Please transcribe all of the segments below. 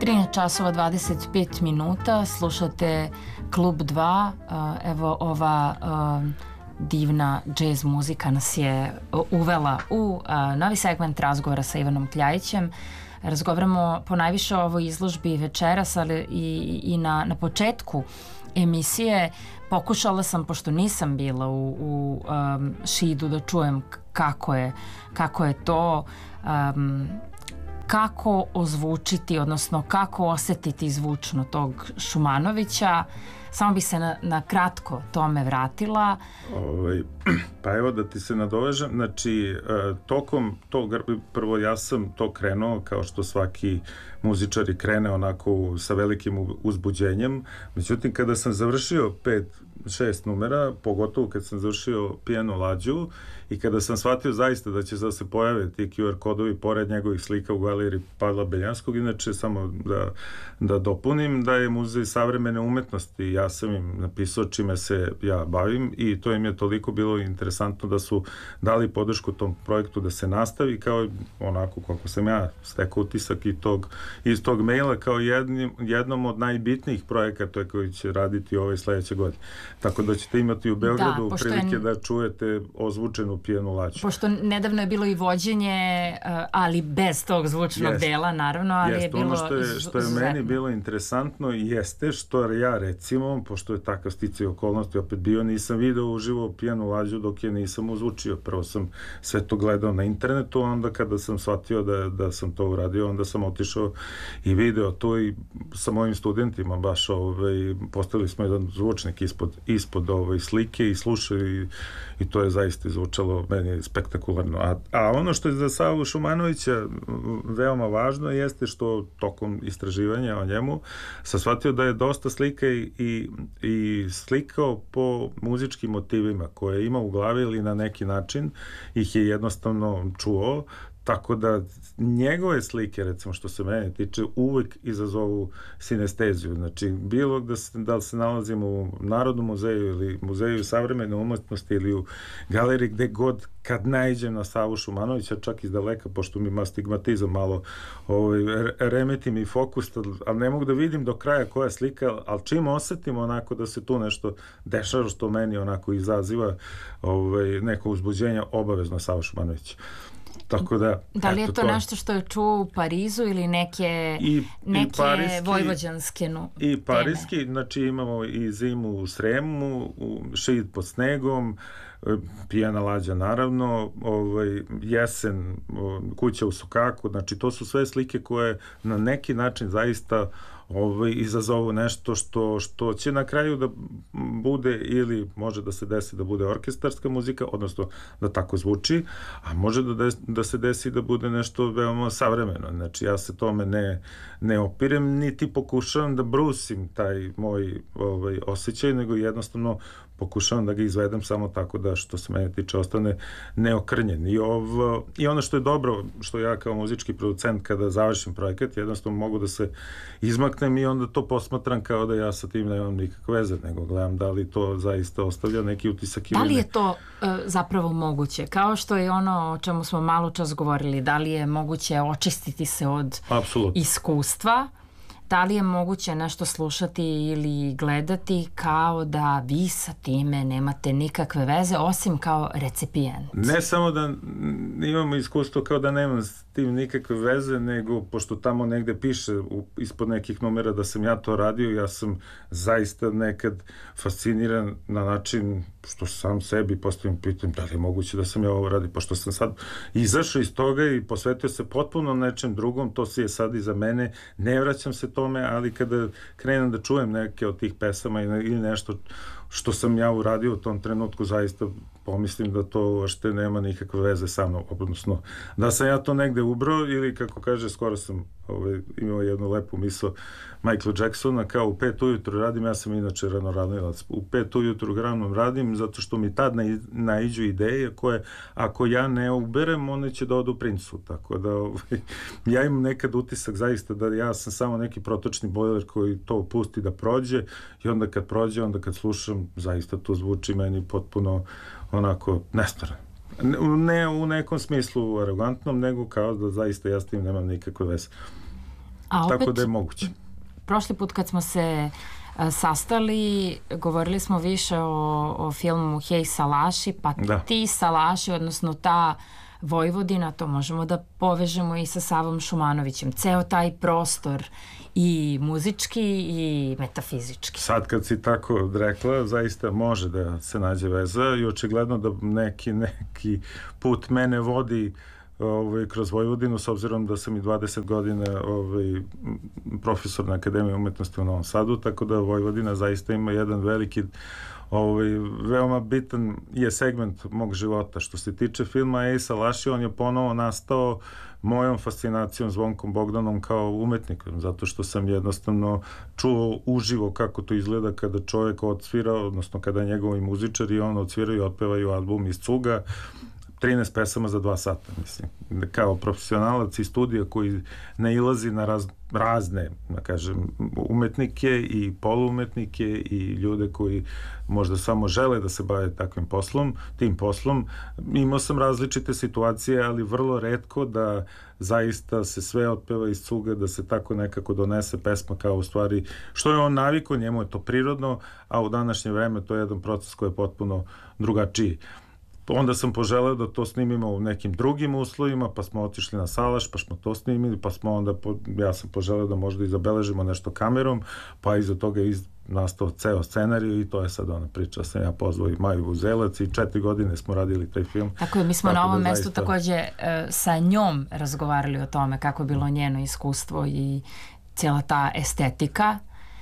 13 časova 25 minuta, slušate Klub 2, evo ova divna džez muzika nas je uvela u novi segment razgovora sa Ivanom Kljajićem. Razgovaramo ponajviše o ovoj izložbi večeras, ali i na početku emisije pokušala sam, pošto nisam bila u Šidu, da čujem kako je to, kako ozvučiti, odnosno kako osetiti zvučno tog Šumanovića. Samo bi se na kratko tome vratila. Pa evo da ti se nadovežem, znači tokom tog, prvo ja sam to krenuo kao što svaki muzičar i krene onako sa velikim uzbuđenjem, međutim kada sam završio 5-6 numera, pogotovo kad sam završio Pijanu lađu i kada sam shvatio zaista da će da se pojave ti QR kodovi pored njegovih slika u galeriji Pavla Beljanskog, inače samo da dopunim da je Muzej savremene umetnosti, ja sam im napisao čime se ja bavim i to im je toliko bilo interesantno da su dali podršku tom projektu da se nastavi, kao onako kako sam ja stekao utisak iz tog maila kao jednom od najbitnijih projekata koji će raditi ove sledeće godine. Tako da ćete imati u Beogradu prilike da čujete ozvučenu Pijanu lađu. Pošto nedavno je bilo i vođenje, ali bez tog zvučnog dela, naravno, ali je bilo... Ono što je meni bilo interesantno jeste što ja recimo, pošto je takav sticaj okolnosti opet bio, nisam video uživo Pijanu lađu dok je nisam uzvučio. Prvo sam sve to gledao na internetu, onda kada sam shvatio da sam to uradio, onda sam otišao i video to i sa mojim studentima baš postavili smo jedan zvučnik ispod slike i slušali i to je zaista zvučalo meni spektakularno. A ono što je za Savu Šumanovića veoma važno jeste što tokom istraživanja o njemu sam shvatio da je dosta slika i slikao po muzičkim motivima koje ima u glavi ili na neki način ih je jednostavno čuo. Tako da njegove slike, recimo što se mene tiče, uvek izazovu sinesteziju. Znači, bilo da li se nalazimo u Narodnom muzeju ili Muzeju savremene umetnosti ili u galeriji, gde god kad naiđem na Savu Šumanovića, čak iz daleka, pošto mi ima stigmatizam malo, remeti mi fokus, ali ne mogu da vidim do kraja koja slika, ali čim osetim onako da se tu nešto dešava što meni onako izaziva neko uzbuđenje, obavezno Sava Šumanovića. Tako da li je to nešto što je čuo u Parizu ili neke vojvođanske teme? I parijski, znači imamo i zimu u Sremu, Šid pod snegom, Pijana lađa naravno, jesen, kuća u Sukaku, znači to su sve slike koje na neki način zaista izazovu nešto što će na kraju da bude ili može da se desi da bude orkestarska muzika, odnosno da tako zvuči, a može da se desi da bude nešto veoma savremeno. Znači ja se tome ne opirem, niti pokušavam da brusim taj moj osjećaj, nego jednostavno pokušavam da ga izvedem samo tako da što se mene tiče ostane neokrnjen. I ono što je dobro, što ja kao muzički producent kada završim projekat, jednostavno mogu da se izmaknem i onda to posmatram kao da ja sa tim nemam nikakve veze, nego gledam da li to zaista ostavlja neki utisak ili ne. Da li je to zapravo moguće? Kao što je ono o čemu smo malo čas govorili, da li je moguće očistiti se od iskustva? Da li je moguće nešto slušati ili gledati kao da vi sa time nemate nikakve veze, osim kao recipijent? Ne samo da imamo iskustvo kao da nemam s tim nikakve veze, nego pošto tamo negde piše ispod nekih numera da sam ja to radio, ja sam zaista nekad fasciniran na način što sam sebi postavim pitam da li je moguće da sam ja ovo radio, pošto sam sad izašao iz toga i posvetio se potpuno nečem drugom, to se je sad iza mene, ne vraćam se tome, ali kada krenem da čujem neke od tih pesama ili nešto što sam ja uradio u tom trenutku, zaista pomislim da to uopšte nema nikakve veze sa mnom, odnosno da sam ja to negde ubrao ili kako kaže, skoro sam imao jednu lepu misao Michael Jacksona, kao u 5 ujutru radim, ja sam inače ranoranilac, u 5 ujutru radim zato što mi tad naiđu ideje koje ako ja ne uberem, one će da odu princu, tako da ja imam nekad utisak zaista da ja sam samo neki protočni bojler koji to pusti da prođe i onda kad prođe, onda kad slušam, zaista to zvuči meni potpuno onako nestvarno. Ne u nekom smislu arogantnom, nego kao da zaista ja s tim nemam nikakve veze. tako da je moguće. Prošli put kad smo se sastali, govorili smo više o filmu Hej Salaši, pa ti Salaši, odnosno ta Vojvodina, to možemo da povežemo i sa Savom Šumanovićem. Ceo taj prostor i muzički i metafizički. Sad kad si tako rekla, zaista može da se nađe veza i očigledno da neki put mene vodi kroz Vojvodinu, s obzirom da sam i 20 godina profesor na Akademiji umetnosti u Novom Sadu, tako da Vojvodina zaista ima jedan veliki veoma bitan je segment mog života. Što se tiče filma Ej Salaši, on je ponovo nastao mojom fascinacijom Zvonkom Bogdanom kao umetnikom, zato što sam jednostavno čuo uživo kako to izgleda kada čovjek odsvira, odnosno kada njegovi muzičari i on odsviraju i otpevaju album iz cuga, 13 pesama za 2 sata, mislim. Kao profesionalac iz studija koji nailazi na razne, da kažem, umetnike i poluumetnike i ljude koji možda samo žele da se bave tim poslom. Imao sam različite situacije, ali vrlo retko da zaista se sve otpeva iz cuga, da se tako nekako donese pesma kao u stvari, što je on navikao, njemu je to prirodno, a u današnje vreme to je jedan proces koji je potpuno drugačiji. Onda sam poželeo da to snimimo u nekim drugim uslovima, pa smo otišli na Salaš, pa smo to snimili, pa smo onda, ja sam poželeo da možda i zabeležimo nešto kamerom, pa iza toga je nastao ceo scenarij i to je sad ona priča. Sam ja pozvao i Maju Vuzelac i 4 godine smo radili taj film. Tako je, mi smo na ovom mestu takođe sa njom razgovarali o tome kako je bilo njeno iskustvo i cijela ta estetika.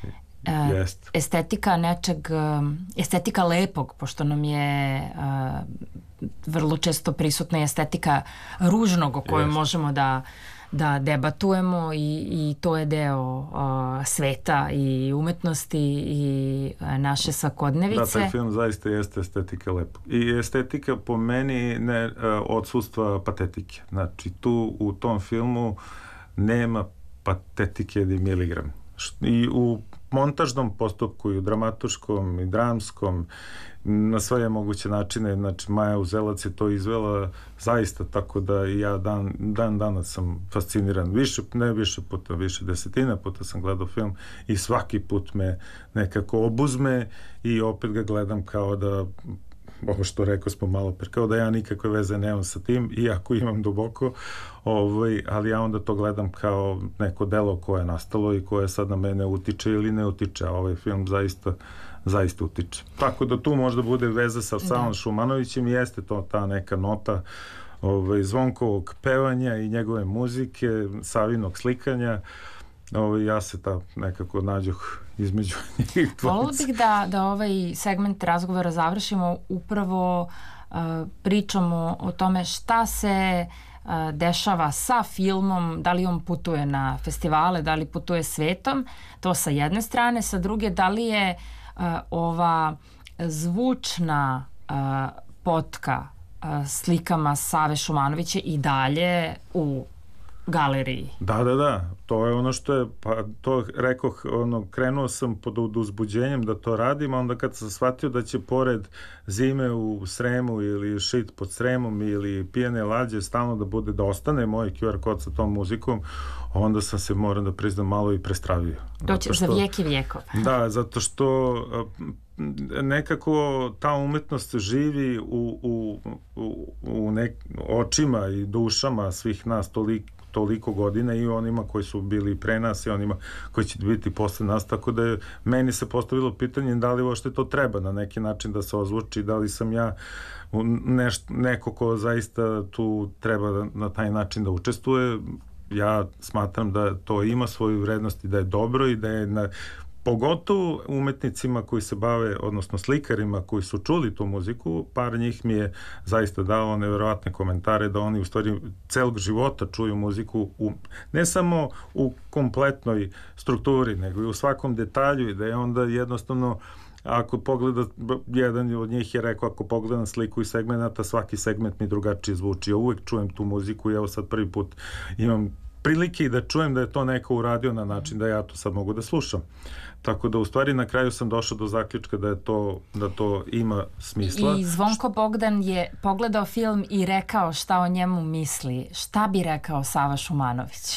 Estetika lepog, pošto nam je vrlo često prisutna estetika ružnog o kojoj možemo da debatujemo i to je deo sveta i umetnosti i naše svakodnevice. Da, taj film zaista jeste estetika lepog. I estetika po meni ne odsustva patetike. Znači tu u tom filmu nema patetike ni miligram. I u montažnom postupku i u dramatuškom i dramskom na sve moguće načine, znači Maja Uzelac je to izvela zaista, tako da i ja danas sam fasciniran, više puta, više desetina puta sam gledao film i svaki put me nekako obuzme i opet ga gledam kao da, ovo što rekao smo malo pre, kao da ja nikakve veze nemam sa tim, iako imam duboko, ali ja onda to gledam kao neko delo koje je nastalo i koje sad na mene utiče ili ne utiče, a ovaj film zaista utiče. Tako da tu možda bude veza sa Savom Šumanovićem, jeste to ta neka nota Zvonkovog pevanja i njegove muzike, Savinog slikanja, ja se nekako nađoh između njih. Volila bih da ovaj segment razgovora završimo upravo pričamo o tome šta se dešava sa filmom, da li on putuje na festivale, da li putuje svetom, to sa jedne strane, sa druge, da li je ova zvučna potka slikama Save Šumanovića i dalje u galeriji. Da, to je ono što je, pa to rekoh, krenuo sam pod uzbuđenjem da to radim, a onda kad sam shvatio da će pored Zime u Sremu ili Šit pod Sremom ili Pijane lađe stalno da ostane moj QR kod sa tom muzikom, onda sam se, moram da priznam, malo i prestravio. To će za vijek i vijekov. Da, zato što nekako ta umetnost živi u očima i dušama svih nas toliko godina i onima koji su bili pre nas i onima koji će biti posle nas, tako da je meni se postavilo pitanje da li uopšte to treba na neki način da se ozvuči, da li sam ja neko ko zaista tu treba na taj način da učestvuje. Ja smatram da to ima svoju vrednost i da je dobro i da je pogotovo umetnicima koji se bave, odnosno slikarima koji su čuli tu muziku, par njih mi je zaista dalo neverovatne komentare da oni u stvari celog života čuju muziku ne samo u kompletnoj strukturi, nego i u svakom detalju i da je onda jednostavno, ako pogleda, jedan od njih je rekao, ako pogledam sliku iz segmenta, svaki segment mi drugačije zvuči. Ja uvek čujem tu muziku i evo sad prvi put imam prilike i da čujem da je to neko uradio na način da ja to sad mogu da slušam. Tako da u stvari na kraju sam došao do zaključka da to ima smisla. I Zvonko Bogdan je pogledao film i rekao šta o njemu misli. Šta bi rekao Sava Šumanović?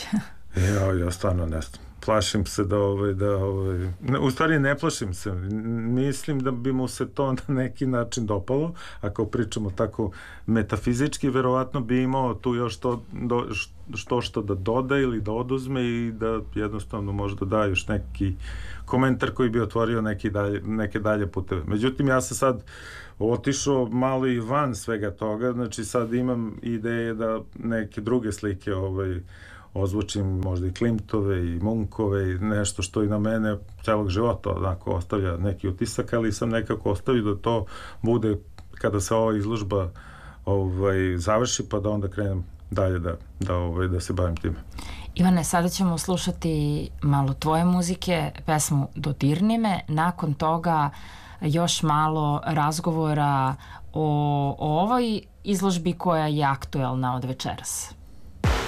Ja stvarno ne znam. Plašim se u stvari ne plašim se, mislim da bi mu se to na neki način dopalo, ako pričamo tako metafizički, verovatno bi imao tu još što da doda ili da oduzme i da jednostavno možda da još neki komentar koji bi otvorio neke dalje puteve. Međutim, ja sam sad otišao malo i van svega toga, znači sad imam ideje da neke druge slike ozvučim možda i Klimtove i Munkove i nešto što i na mene celog života onako ostavlja neki utisak, ali sam nekako ostavio da to bude kada se ova izložba završi, pa da onda krenem dalje da se bavim time. Ivane, sada ćemo slušati malo tvoje muzike, pesmu Dodirni me, nakon toga još malo razgovora o ovoj izložbi koja je aktuelna od večeras.